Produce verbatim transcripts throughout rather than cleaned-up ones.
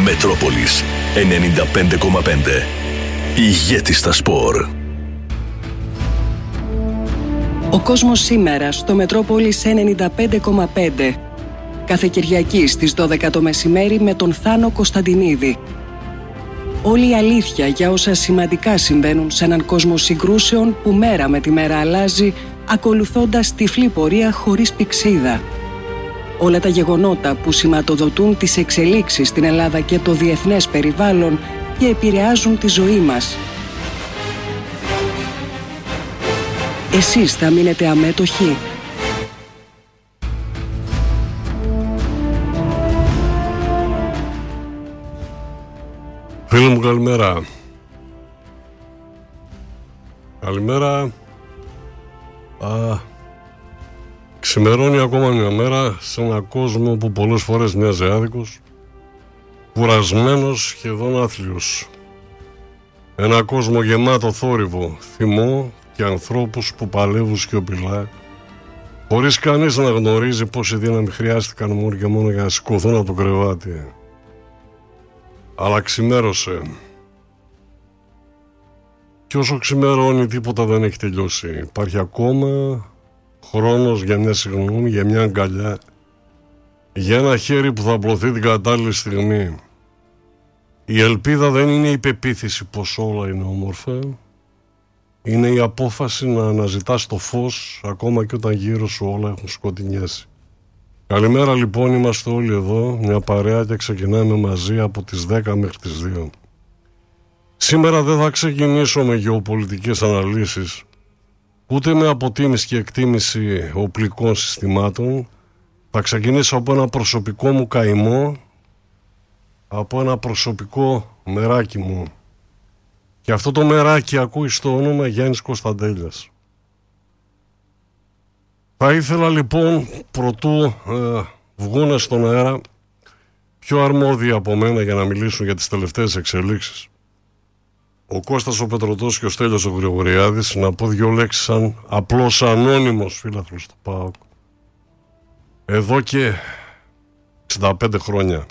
Μετρόπολης ενενήντα πέντε κόμμα πέντε. Ηγέτης στα σπορ. Ο κόσμος σήμερα στο Μετρόπολης ενενήντα πέντε κόμμα πέντε. Κάθε Κυριακή στις δώδεκα το μεσημέρι με τον Θάνο Κωνσταντινίδη. Όλη η αλήθεια για όσα σημαντικά συμβαίνουν σε έναν κόσμο συγκρούσεων που μέρα με τη μέρα αλλάζει, ακολουθώντας τυφλή πορεία χωρίς πηξίδα. Όλα τα γεγονότα που σηματοδοτούν τις εξελίξεις στην Ελλάδα και το διεθνές περιβάλλον και επηρεάζουν τη ζωή μας. Εσείς θα μείνετε αμέτωχοι? Φίλοι μου, καλημέρα. Καλημέρα. Α, ξημερώνει ακόμα μια μέρα σε έναν κόσμο που πολλές φορές μοιάζει άδικος, κουρασμένος, σχεδόν άθλιος. Ένα κόσμο γεμάτο θόρυβο, θυμό και ανθρώπους που παλεύουν σιωπηλά, χωρίς κανείς να γνωρίζει πόση δύναμη χρειάστηκαν μόνο και μόνο για να σηκωθούν από το κρεβάτι. Αλλά ξημέρωσε. Και όσο ξημερώνει τίποτα δεν έχει τελειώσει. Υπάρχει ακόμα χρόνος για μια συγγνώμη, για μια αγκαλιά, για ένα χέρι που θα απλωθεί την κατάλληλη στιγμή. Η ελπίδα δεν είναι η πεποίθηση πως όλα είναι όμορφα. Είναι η απόφαση να αναζητάς το φως ακόμα και όταν γύρω σου όλα έχουν σκοτεινιάσει. Καλημέρα λοιπόν, είμαστε όλοι εδώ, μια παρέα, και ξεκινάμε μαζί από τις δέκα μέχρι τις δύο. Σήμερα δεν θα ξεκινήσω με γεωπολιτικές αναλύσεις, ούτε με αποτίμηση και εκτίμηση οπλικών συστημάτων. Θα ξεκινήσω από ένα προσωπικό μου καημό, από ένα προσωπικό μεράκι μου. Και αυτό το μεράκι ακούει στο όνομα Γιάννης Κωνσταντέλιας. Θα ήθελα λοιπόν, προτού ε, βγούνε στον αέρα πιο αρμόδιοι από μένα για να μιλήσουν για τις τελευταίες εξελίξεις, ο Κώστας ο Πετρωτός και ο Στέλιος ο Γρηγοριάδης, να πω δυο λέξεις σαν απλός ανώνυμος φίλαθλος του ΠΑΟΚ εδώ και εξήντα πέντε χρόνια.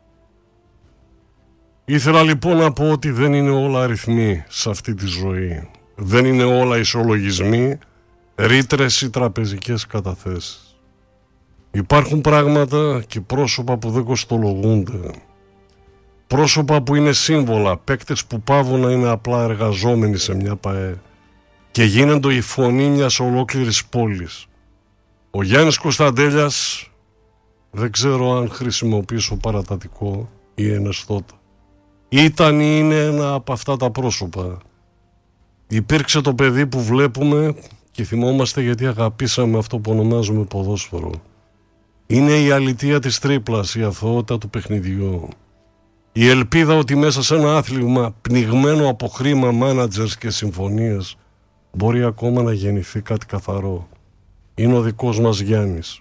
Ήθελα λοιπόν να πω ότι δεν είναι όλα αριθμοί σε αυτή τη ζωή. Δεν είναι όλα ισολογισμοί, ρήτρες ή τραπεζικές καταθέσεις. Υπάρχουν πράγματα και πρόσωπα που δεν κοστολογούνται. Πρόσωπα που είναι σύμβολα, παίκτες που πάβουν να είναι απλά εργαζόμενοι σε μια ΠΑΕ και γίνονται η φωνή μιας ολόκληρης πόλης. Ο Γιάννης Κωνσταντέλιας, δεν ξέρω αν χρησιμοποιήσω παρατατικό ή εναισθώτα, ήταν ή είναι ένα από αυτά τα πρόσωπα. Υπήρξε το παιδί που βλέπουμε και θυμόμαστε γιατί αγαπήσαμε αυτό που ονομάζουμε ποδόσφαιρο. Είναι η αλητεία της τρίπλας, η αθωότητα του παιχνιδιού. Η ελπίδα ότι μέσα σε ένα άθλημα πνιγμένο από χρήμα, μάνατζερς και συμφωνίες μπορεί ακόμα να γεννηθεί κάτι καθαρό. Είναι ο δικός μας Γιάννης.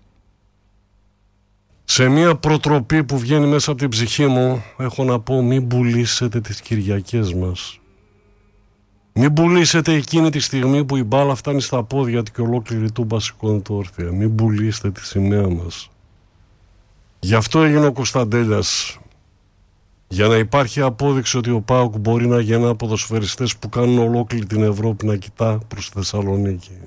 Σε μια προτροπή που βγαίνει μέσα από την ψυχή μου, έχω να πω: μην πουλήσετε τις Κυριακές μας. Μην πουλήσετε εκείνη τη στιγμή που η μπάλα φτάνει στα πόδια του και ολόκληρη τούμπα σηκώνεται όρθια. Μην πουλήσετε τη σημαία μας. Γι' αυτό έγινε ο Κωνσταντέλιας. Για να υπάρχει απόδειξη ότι ο ΠΑΟΚ μπορεί να γεννά ποδοσφαιριστές που κάνουν ολόκληρη την Ευρώπη να κοιτά προς τη Θεσσαλονίκη.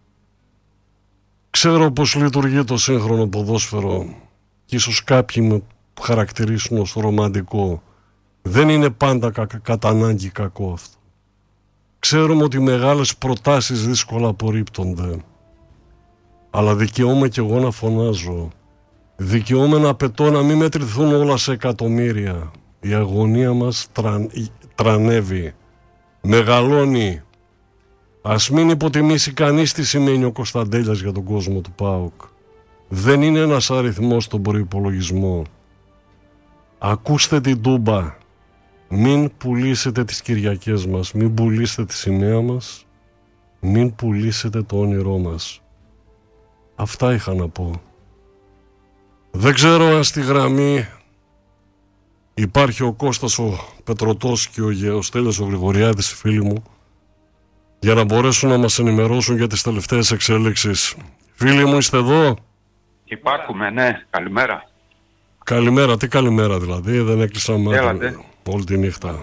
Ξέρω πως λειτουργεί το σύγχρονο ποδόσφαιρο και ίσως κάποιοι με χαρακτηρίσουν ως ρομαντικό. Δεν είναι πάντα κα, κατά ανάγκη κακό αυτό. Ξέρουμε ότι μεγάλες προτάσεις δύσκολα απορρίπτονται. Αλλά δικαιούμαι κι εγώ να φωνάζω. Δικαιούμαι να απαιτώ να μην μετρηθούν όλα σε εκατομμύρια. Η αγωνία μας τραν, τρανεύει, μεγαλώνει. Ας μην υποτιμήσει κανείς τι σημαίνει ο Κωνσταντέλιας για τον κόσμο του ΠΑΟΚ. Δεν είναι ένας αριθμός στον προϋπολογισμό. Ακούστε την τούμπα. Μην πουλήσετε τις Κυριακές μας, μην πουλήσετε τη σημαία μας, μην πουλήσετε το όνειρό μας. Αυτά είχα να πω. Δεν ξέρω αν στη γραμμή υπάρχει ο Κώστας ο Πετρωτός και ο Στέλιος ο Γρηγοριάδης, φίλοι μου, για να μπορέσουν να μας ενημερώσουν για τις τελευταίες εξέλιξεις. Φίλοι μου, είστε εδώ? Υπάρχουμε, ναι. Καλημέρα. Καλημέρα, τι καλημέρα δηλαδή, δεν έκλεισα μάτι όλη τη νύχτα.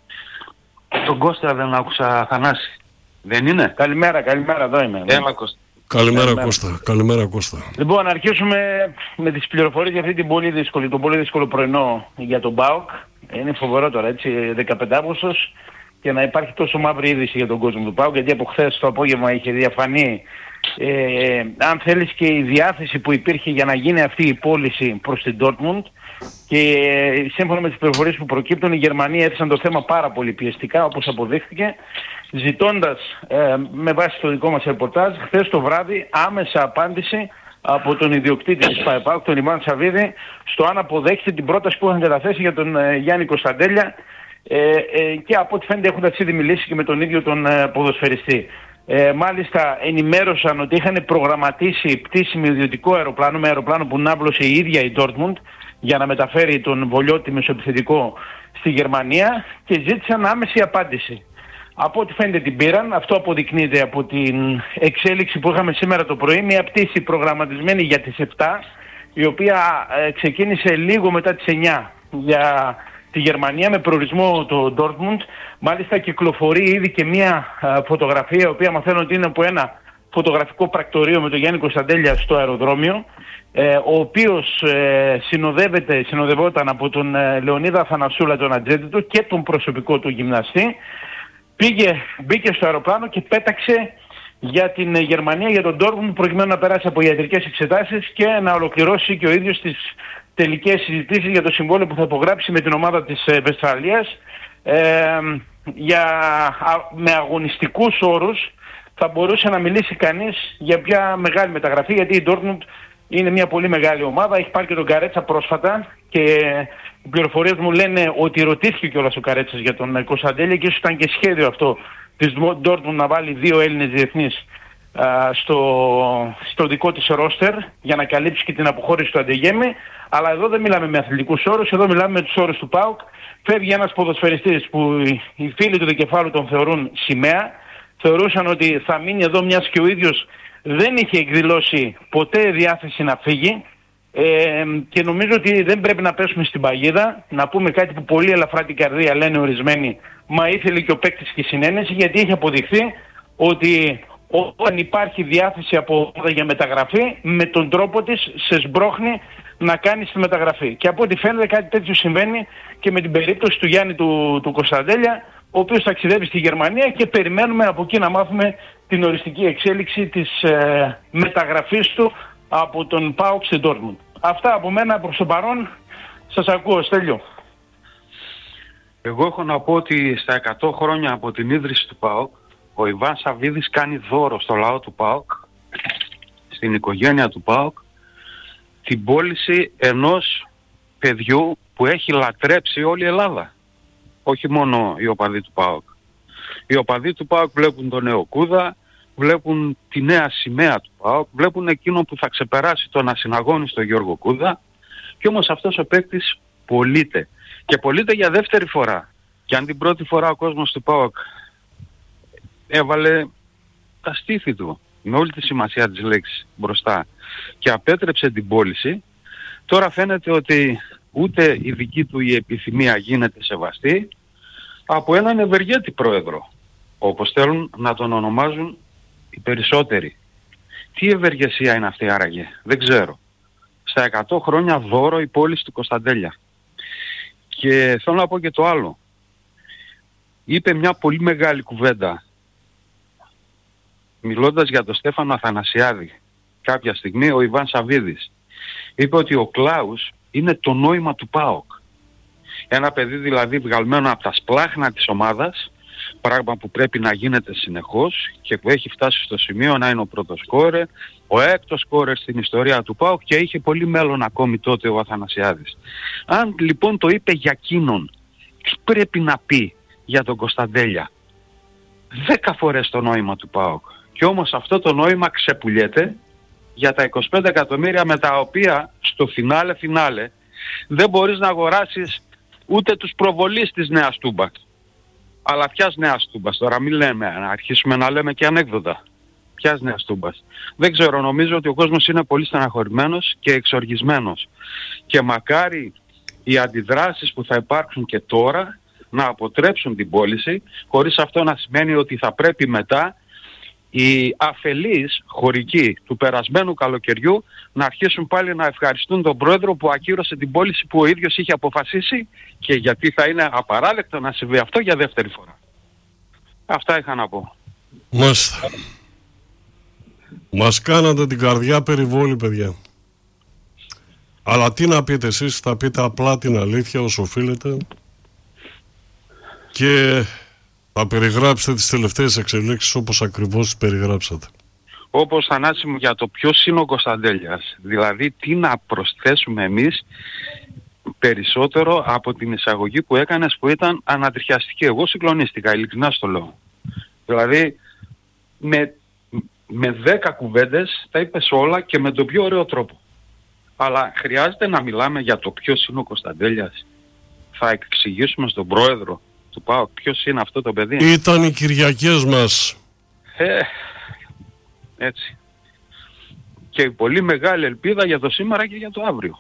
Τον Κώστα δεν άκουσα, Θανάση. Δεν είναι? Καλημέρα, καλημέρα, εδώ είμαι. Έλα Κώστα. Καλημέρα, καλημέρα. Κώστα, καλημέρα Κώστα. Λοιπόν, να αρχίσουμε με τις πληροφορίες για αυτή την πολύ δύσκολη, τον πολύ δύσκολο πρωινό για τον ΠΑΟΚ. Είναι φοβερό τώρα, έτσι, δεκαπέντε Αυγούστος, και να υπάρχει τόσο μαύρη είδηση για τον κόσμο του ΠΑΟΚ, γιατί από χθες το απόγευμα είχε διαφανεί, ε, αν θέλεις, και η διάθεση που υπήρχε για να γίνει αυτή η πώληση προς την Dortmund. Και ε, σύμφωνα με τις πληροφορίες που προκύπτουν, οι Γερμανοί έθεσαν το θέμα πάρα πολύ πιεστικά, όπως αποδείχθηκε, ζητώντας ε, με βάση το δικό μας ρεπορτάζ χθες το βράδυ άμεσα απάντηση από τον ιδιοκτήτη της ΠΑΟΚ, τον Ιβάν Σαββίδη, στο αν αποδέχεται την πρόταση που είχαν καταθέσει για τον ε, Γιάννη Κωνσταντέλια, ε, ε, και από ό,τι φαίνεται έχοντας ήδη μιλήσει και με τον ίδιο τον ε, ποδοσφαιριστή. Ε, μάλιστα ενημέρωσαν ότι είχαν προγραμματίσει πτήση με ιδιωτικό αεροπλάνο, με αεροπλάνο που ναύλωσε η ίδια η Dortmund, για να μεταφέρει τον Βολιώτη μεσοεπιθετικό στη Γερμανία, και ζήτησαν άμεση απάντηση. Από ό,τι φαίνεται την πήραν. Αυτό αποδεικνύεται από την εξέλιξη που είχαμε σήμερα το πρωί. Μια πτήση προγραμματισμένη για τις επτά, η οποία ε, ξεκίνησε λίγο μετά τις εννιά για τη Γερμανία με προορισμό το Dortmund. Μάλιστα κυκλοφορεί ήδη και μια ε, φωτογραφία, η οποία μαθαίνω ότι είναι από ένα φωτογραφικό πρακτορείο με τον Γιάννη Κωνσταντέλια στο αεροδρόμιο, ε, ο οποίος ε, συνοδεύεται, συνοδευόταν από τον ε, Λεωνίδα Αθανασούλα, τον ατζέντη του, και τον προσωπικό του γυμναστή. Πήγε, μπήκε στο αεροπλάνο και πέταξε για την Γερμανία, για τον Dortmund, προκειμένου να περάσει από ιατρικές εξετάσεις και να ολοκληρώσει και ο ίδιος τις τελικές συζητήσεις για το συμβόλαιο που θα υπογράψει με την ομάδα της ε, Βεσφαλίας. Ε, για, α, με αγωνιστικούς όρους θα μπορούσε να μιλήσει κανείς για μια μεγάλη μεταγραφή, γιατί η Dortmund είναι μια πολύ μεγάλη ομάδα. Έχει πάρει και τον Καρέτσα πρόσφατα και οι πληροφορίες μου λένε ότι ρωτήθηκε κιόλας ο Καρέτσας για τον Κωνσταντέλια, και ίσως ήταν και σχέδιο αυτό της Dortmund να βάλει δύο Έλληνες διεθνείς α, στο, στο δικό της ρόστερ για να καλύψει και την αποχώρηση του Αντεγέμι. Αλλά εδώ δεν μιλάμε με αθλητικούς όρους, εδώ μιλάμε με τους όρους του ΠΑΟΚ. Φεύγει ένας ποδοσφαιριστής που οι φίλοι του δικεφάλου τον θεωρούν σημαία. Θεωρούσαν ότι θα μείνει εδώ, μιας και ο ίδιος δεν είχε εκδηλώσει ποτέ διάθεση να φύγει, ε, και νομίζω ότι δεν πρέπει να πέσουμε στην παγίδα, να πούμε κάτι που πολύ ελαφρά την καρδία λένε ορισμένοι, μα ήθελε και ο παίκτης και συνένεση, γιατί έχει αποδειχθεί ότι όταν υπάρχει διάθεση από ομάδα για μεταγραφή, με τον τρόπο της σε σμπρώχνει να κάνεις τη μεταγραφή. Και από ό,τι φαίνεται κάτι τέτοιο συμβαίνει και με την περίπτωση του Γιάννη του, του Κωνσταντέλια, ο οποίος ταξιδεύει στη Γερμανία, και περιμένουμε από εκεί να μάθουμε την οριστική εξέλιξη της ε, μεταγραφής του από τον ΠΑΟΚ στην Dortmund. Αυτά από μένα προς το παρόν. Σας ακούω, Στέλιο. Εγώ έχω να πω ότι στα εκατό χρόνια από την ίδρυση του ΠΑΟΚ, ο Ιβάν Σαββίδης κάνει δώρο στο λαό του ΠΑΟΚ, στην οικογένεια του ΠΑΟΚ, την πώληση ενός παιδιού που έχει λατρέψει όλη η Ελλάδα. Όχι μόνο οι οπαδοί του ΠΑΟΚ. Οι οπαδοί του ΠΑΟΚ βλέπουν τον νέο Κούδα, βλέπουν τη νέα σημαία του ΠΑΟΚ, βλέπουν εκείνο που θα ξεπεράσει τον ασυναγώνιστο Γιώργο Κούδα, και όμως αυτός ο παίκτης πωλείται. Και πωλείται για δεύτερη φορά. Και αν την πρώτη φορά ο κόσμος του ΠΑΟΚ έβαλε τα στήθη του, με όλη τη σημασία της λέξης, μπροστά, και απέτρεψε την πώληση, τώρα φαίνεται ότι ούτε η δική του η επιθυμία γίνεται σεβαστή από έναν ευεργέτη πρόεδρο, όπως θέλουν να τον ονομάζουν οι περισσότεροι. Τι ευεργεσία είναι αυτή άραγε? Δεν ξέρω. Στα εκατό χρόνια δώρο η πώληση του Κωνσταντέλια. Και θέλω να πω και το άλλο. Είπε μια πολύ μεγάλη κουβέντα, μιλώντας για τον Στέφανο Αθανασιάδη κάποια στιγμή, ο Ιβάν Σαββίδης. Είπε ότι ο Κλάους είναι το νόημα του ΠΑΟΚ. Ένα παιδί δηλαδή βγαλμένο από τα σπλάχνα της ομάδας, πράγμα που πρέπει να γίνεται συνεχώς και που έχει φτάσει στο σημείο να είναι ο πρώτος σκόρερ, ο έκτος σκόρερ στην ιστορία του ΠΑΟΚ, και είχε πολύ μέλλον ακόμη τότε ο Αθανασιάδης. Αν λοιπόν το είπε για εκείνον, τι πρέπει να πει για τον Κωνσταντέλια? Δέκα φορές το νόημα του ΠΑΟΚ. Και όμως αυτό το νόημα ξεπουλιέται για τα είκοσι πέντε εκατομμύρια, με τα οποία στο φινάλε φινάλε δεν μπορείς να αγοράσεις ούτε τους προβολείς της Νέας Τούμπας. Αλλά ποιας Νέας Τούμπας τώρα? Μην λέμε, να αρχίσουμε να λέμε και ανέκδοτα. Ποιας Νέας Τούμπας? Δεν ξέρω, νομίζω ότι ο κόσμος είναι πολύ στεναχωρημένος και εξοργισμένος. Και μακάρι οι αντιδράσεις που θα υπάρξουν και τώρα να αποτρέψουν την πώληση, χωρίς αυτό να σημαίνει ότι θα πρέπει μετά οι αφελείς χωρικοί του περασμένου καλοκαιριού να αρχίσουν πάλι να ευχαριστούν τον πρόεδρο που ακύρωσε την πώληση που ο ίδιος είχε αποφασίσει, και γιατί θα είναι απαράδεκτο να συμβεί αυτό για δεύτερη φορά. Αυτά είχα να πω. Μάλιστα. Μας κάνατε την καρδιά περιβόλη, παιδιά. Αλλά τι να πείτε εσείς? Θα πείτε απλά την αλήθεια όσο οφείλετε και θα περιγράψετε τις τελευταίες εξελίξεις όπως ακριβώς τις περιγράψατε. Όπως, Θανάση μου, για το ποιος είναι ο Κωνσταντέλιας. Δηλαδή τι να προσθέσουμε εμείς περισσότερο από την εισαγωγή που έκανες, που ήταν ανατριχιαστική. Εγώ συγκλονίστηκα, ειλικρινά στο λέω. Δηλαδή με, με δέκα κουβέντες τα είπες όλα και με τον πιο ωραίο τρόπο. Αλλά χρειάζεται να μιλάμε για το ποιος είναι ο Κωνσταντέλιας? Θα εξηγήσουμε στον πρόεδρο του ΠΑΟΚ ποιος είναι αυτό το παιδί? Ήταν οι Κυριακές μας. Ε, έτσι. Και η πολύ μεγάλη ελπίδα για το σήμερα και για το αύριο.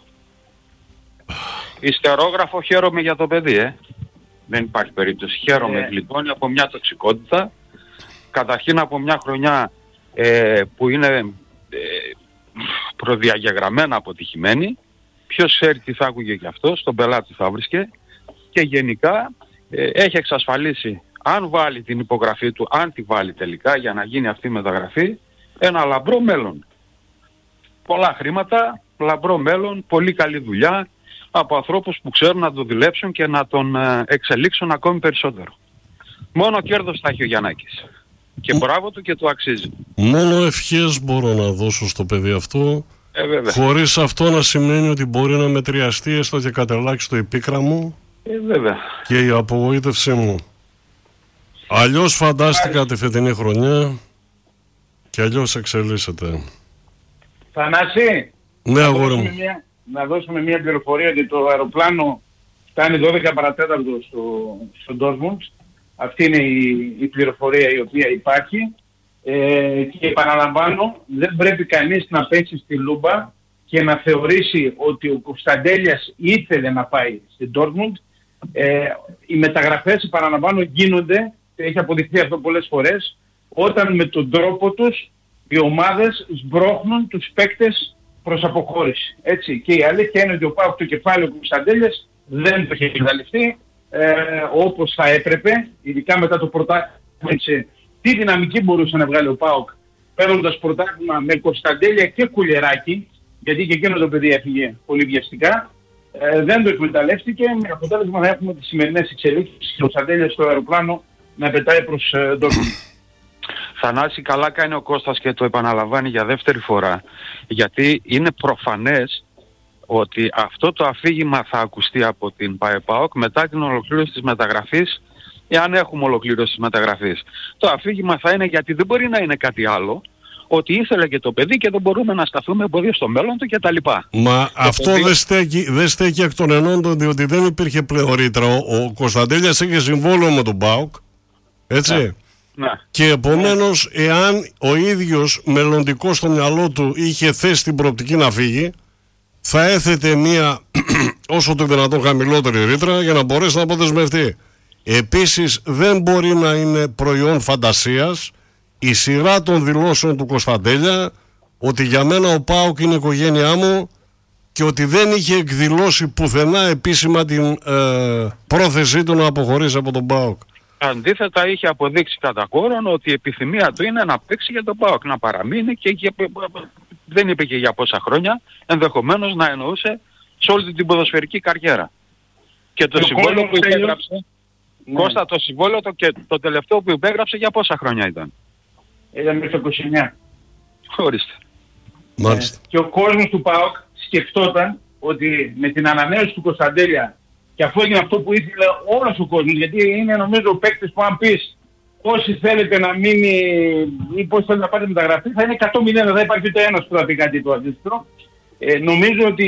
Ιστερόγραφο, χαίρομαι για το παιδί, ε. Δεν υπάρχει περίπτωση. Χαίρομαι ε. λοιπόν από μια τοξικότητα. Καταρχήν από μια χρονιά ε, που είναι ε, προδιαγεγραμμένα αποτυχημένη. Ποιος ξέρει τι θα άκουγε και αυτό, στον πελάτη θα βρίσκε. Και γενικά ε, έχει εξασφαλίσει, αν βάλει την υπογραφή του, αν τη βάλει τελικά για να γίνει αυτή η μεταγραφή, ένα λαμπρό μέλλον. Πολλά χρήματα, λαμπρό μέλλον, πολύ καλή δουλειά από ανθρώπους που ξέρουν να το δουλέψουν και να τον ε, εξελίξουν ακόμη περισσότερο. Μόνο κέρδος θα έχει ο Γιαννάκης. Και μπράβο του και το αξίζει. Μόνο ευχές μπορώ να δώσω στο παιδί αυτό. Ε, χωρίς αυτό να σημαίνει ότι μπορεί να μετριαστεί έστω και κατελάχιστο το επίκρα μου ε, βέβαια. και η απογοήτευσή μου. Αλλιώς φαντάστηκα τη φετινή χρονιά και αλλιώς εξελίσσεται. Θανάση, ναι, αγόρι μου. Μια, να δώσουμε μια πληροφορία ότι το αεροπλάνο φτάνει δώδεκα παρατέταρτο στο, στο Ντόρτμουντ. Αυτή είναι η, η πληροφορία η οποία υπάρχει. Ε, και επαναλαμβάνω, δεν πρέπει κανείς να πέσει στη λούμπα και να θεωρήσει ότι ο Κωνσταντέλιας ήθελε να πάει στην Ντόρτμουντ. Ε, οι μεταγραφές, επαναλαμβάνω, γίνονται, έχει αποδειχθεί αυτό πολλές φορές, όταν με τον τρόπο τους οι ομάδες σμπρώχνουν τους παίκτες προς αποχώρηση. Έτσι. Και η αλήθεια είναι ότι ο ΠΑΟΚ το κεφάλαιο του Κωνσταντέλιας δεν το είχε εκμεταλλευτεί ε, όπως θα έπρεπε, ειδικά μετά το πρωτάθλημα. Τι δυναμική μπορούσε να βγάλει ο ΠΑΟΚ παίρνοντας πρωτάθλημα με Κωνσταντέλια και Κουλεράκη, γιατί και εκείνο το παιδί έφυγε πολύ βιαστικά. Ε, δεν το εκμεταλλεύτηκε, με αποτέλεσμα να έχουμε τις σημερινές εξελίξεις και ο Κωνσταντέλια στο αεροπλάνο να πετάει προς ε, Ντόρτμουντ. Θανάση, καλά κάνει ο Κώστας και το επαναλαμβάνει για δεύτερη φορά, γιατί είναι προφανές ότι αυτό το αφήγημα θα ακουστεί από την ΠΑΕΠΑΟΚ μετά την ολοκλήρωση της μεταγραφής, εάν έχουμε ολοκλήρωση της μεταγραφής. Το αφήγημα θα είναι, γιατί δεν μπορεί να είναι κάτι άλλο, ότι ήθελε και το παιδί και δεν μπορούμε να σταθούμε εμπόδιο στο μέλλον του κτλ. Μα το αυτό παιδί... δεν στέκει, δεν στέκει εκ των ενόντων, διότι δεν υπήρχε πλέον ρήτρα. Ο, ο Κωνσταντέλιας είχε συμβόλαιο με τον ΠΑΟΚ, έτσι. Ναι. Ναι. Και επομένως, εάν ο ίδιος μελλοντικός στο μυαλό του είχε θέσει την προοπτική να φύγει, θα έθετε μία όσο το δυνατόν χαμηλότερη ρήτρα για να μπορέσει να αποδεσμευτεί. Επίσης, δεν μπορεί να είναι προϊόν φαντασίας η σειρά των δηλώσεων του Κωνσταντέλια ότι για μένα ο ΠΑΟΚ είναι η οικογένειά μου και ότι δεν είχε εκδηλώσει πουθενά επίσημα την ε, πρόθεσή του να αποχωρήσει από τον ΠΑΟΚ. Αντίθετα, είχε αποδείξει κατά κόρον ότι η επιθυμία του είναι να παίξει για τον ΠΑΟΚ, να παραμείνει, και για, δεν είπε και για πόσα χρόνια, ενδεχομένως να εννοούσε σε όλη την ποδοσφαιρική καριέρα. Και το, το συμβόλαιο που υπέγραψε, ναι. Κώστα, το συμβόλαιο το, και το τελευταίο που υπέγραψε για πόσα χρόνια ήταν? Ήταν μέχρι το είκοσι εννιά. Ορίστε. Μάλιστα. Ε, και ο κόσμος του ΠΑΟΚ σκεφτόταν ότι με την ανανέωση του Κωνσταντέλια, και αφού έγινε αυτό που ήθελε όλος ο κόσμος, γιατί είναι νομίζω ο παίκτης που αν πεις όσοι θέλετε να μείνει ή πώς θέλετε να πάρετε μεταγραφή, θα είναι εκατό μηδέν, δεν θα υπάρχει ούτε ένας που θα πει κάτι το αντίστοιχο. Ε, νομίζω ότι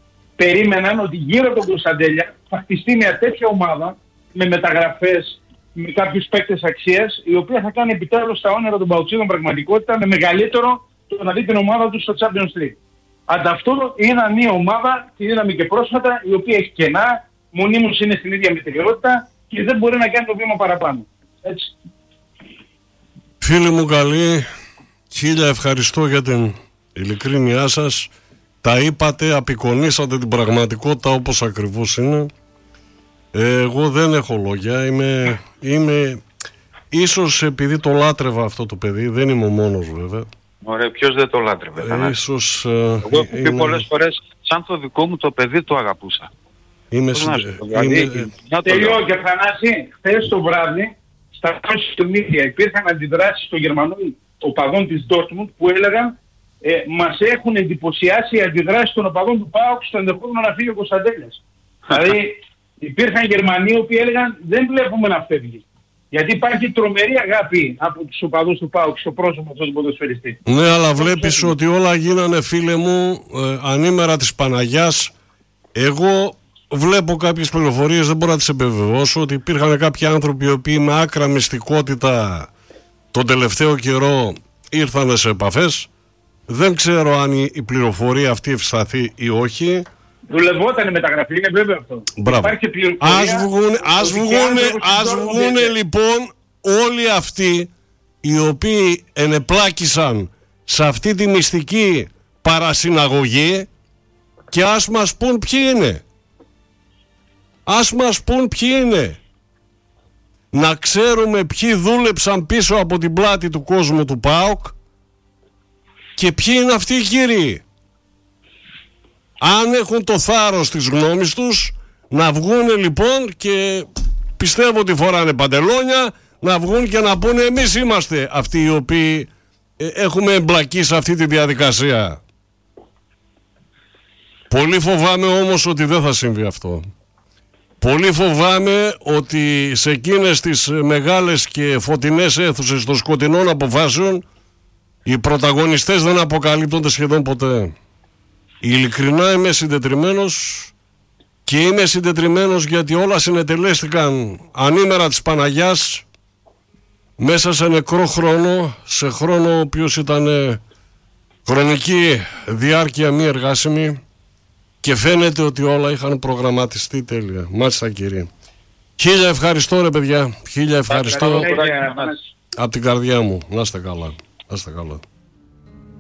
περίμεναν ότι γύρω από τον Κωνσταντέλια θα χτιστεί μια τέτοια ομάδα με μεταγραφές, με κάποιους παίκτες αξίας, η οποία θα κάνει επιτέλους τα όνειρα των Παοξίδων πραγματικότητα, με μεγαλύτερο το να δει την ομάδα του στο Champions League. Ανταυτού είναι μια ομάδα, τη είδαμε και πρόσφατα, η οποία έχει κενά, μονίμως είναι στην ίδια μετριότητα και δεν μπορεί να κάνει το βήμα παραπάνω. Έτσι. Φίλοι μου καλοί, χίλια ευχαριστώ για την ειλικρίνειά σας. Τα είπατε, απεικονίσατε την πραγματικότητα όπως ακριβώς είναι. Εγώ δεν έχω λόγια, είμαι, είμαι ίσως επειδή το λάτρευα αυτό το παιδί, δεν είμαι ο μόνος βέβαια. Ωραία, ποιος δεν το λάτρευε? Ε, ίσως, εγώ έχω πει είναι... πολλές φορές, σαν το δικό μου το παιδί το αγαπούσα. Είμαι συντε... Τελειώ και Θανάση, χθες το βράδυ στα social media υπήρχαν αντιδράσεις των Γερμανών οπαδών της Dortmund που έλεγαν ε, μας έχουν εντυπωσιάσει οι αντιδράσεις των οπαδών του ΠΑΟΚ στο ενδεχόμενο να φύγει ο Κωνσταντέλιας. Δηλαδή υπήρχαν Γερμανοί που έλεγαν δεν βλέπουμε να φεύγει. Γιατί υπάρχει τρομερή αγάπη από τους οπαδούς του ΠΑΟΚ στο πρόσωπο αυτού του ποδοσφαιριστή. Ναι, αλλά βλέπεις ότι όλα γίνανε, φίλε μου, ε, ανήμερα της Παναγιάς. Εγώ βλέπω κάποιες πληροφορίες, δεν μπορώ να τις επιβεβαιώσω, ότι υπήρχαν κάποιοι άνθρωποι οι οποίοι με άκρα μυστικότητα τον τελευταίο καιρό ήρθαν σε επαφές. Δεν ξέρω αν η πληροφορία αυτή ευσταθεί ή όχι. Δουλευόταν η μεταγραφή, είναι βέβαιο αυτό. Μπράβο. Ας βγουν, ας βγουνε, ας βγουνε λοιπόν όλοι αυτοί οι οποίοι ενεπλάκησαν σε αυτή τη μυστική παρασυναγωγή και ας μας πούν ποιοι είναι. Ας μας πούν ποιοι είναι. Να ξέρουμε ποιοι δούλεψαν πίσω από την πλάτη του κόσμου του ΠΑΟΚ και ποιοι είναι αυτοί οι κύριοι. Αν έχουν το θάρρος της γνώμης τους, να βγουν λοιπόν, και πιστεύω ότι φοράνε παντελόνια, να βγουν και να πούνε εμείς είμαστε αυτοί οι οποίοι ε, έχουμε εμπλακεί σε αυτή τη διαδικασία. Πολύ φοβάμαι όμως ότι δεν θα συμβεί αυτό. Πολύ φοβάμαι ότι σε εκείνες τις μεγάλες και φωτεινές αίθουσες των σκοτεινών αποφάσεων οι πρωταγωνιστές δεν αποκαλύπτονται σχεδόν ποτέ. Ειλικρινά είμαι συντετριμμένος και είμαι συντετριμμένος γιατί όλα συνετελέστηκαν ανήμερα της Παναγιάς μέσα σε νεκρό χρόνο, σε χρόνο ο οποίος ήταν χρονική διάρκεια μη εργάσιμη και φαίνεται ότι όλα είχαν προγραμματιστεί τέλεια. Μάλιστα κύριε. Χίλια ευχαριστώ ρε παιδιά, χίλια ευχαριστώ από την καρδιά μου. Να είστε καλά. Να είστε καλά.